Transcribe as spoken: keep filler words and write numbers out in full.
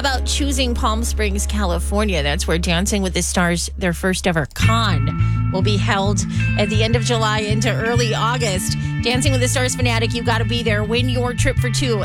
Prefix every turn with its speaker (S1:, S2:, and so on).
S1: about choosing Palm Springs, California? That's where Dancing with the Stars, their first ever con, will be held at the end of July into early August. Dancing with the Stars fanatic, you got to be there. Win your trip for two